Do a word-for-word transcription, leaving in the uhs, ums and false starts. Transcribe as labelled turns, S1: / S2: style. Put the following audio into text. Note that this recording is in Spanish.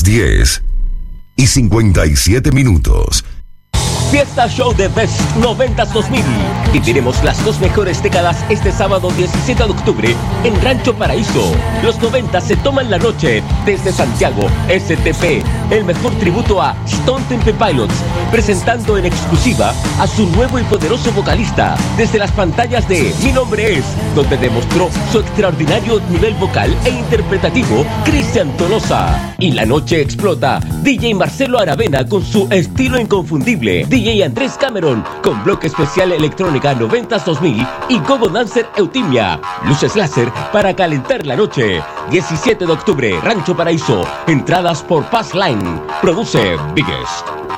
S1: diez y cincuenta y siete minutos.
S2: Fiesta Show de Best noventas dos mil. Y tenemos las dos mejores décadas este sábado diecisiete de octubre en Rancho Paraíso. Los noventa se toman la noche desde Santiago. S T P, el mejor tributo a Stone Temple Pilots, presentando en exclusiva a su nuevo y poderoso vocalista desde las pantallas de Mi Nombre Es, donde demostró su extraordinario nivel vocal e interpretativo Cristian Tolosa. Y la noche explota D J Marcelo Aravena con su estilo inconfundible, D J Andrés Cameron con bloque especial electrónica noventas dos mil y Gogo Dancer Eutimia. Luces láser para calentar la noche. diecisiete de octubre, Rancho Paraíso. Entradas por Passline. Produce Biggest.